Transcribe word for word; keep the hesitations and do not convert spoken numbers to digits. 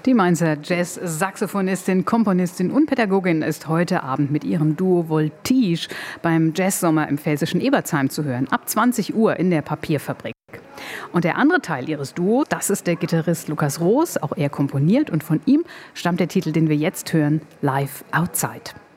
Die Mainzer Jazz-Saxophonistin, Komponistin und Pädagogin ist heute Abend mit ihrem Duo Voltige beim Jazzsommer im pfälzischen Ebertsheim zu hören. Ab zwanzig Uhr in der Papierfabrik. Und der andere Teil ihres Duos, das ist der Gitarrist Lukas Roos. Auch er komponiert und von ihm stammt der Titel, den wir jetzt hören, Live Outside.